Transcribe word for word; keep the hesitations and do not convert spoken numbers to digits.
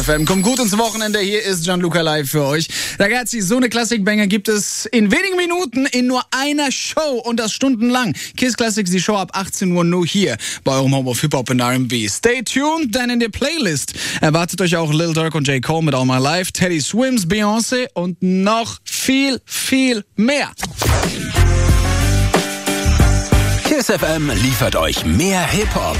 Kommt gut ins Wochenende, hier ist Gianluca Live für euch. Ragazzi, so eine Klassikbanger gibt es in wenigen Minuten in nur einer Show und das stundenlang. Kiss Classics, die Show ab achtzehn Uhr nur hier bei eurem Home of Hip-Hop und R and B. Stay tuned, denn in der Playlist erwartet euch auch Lil Durk und J. Cole mit All My Life, Teddy Swims, Beyoncé und noch viel, viel mehr. Kiss F M liefert euch mehr Hip-Hop.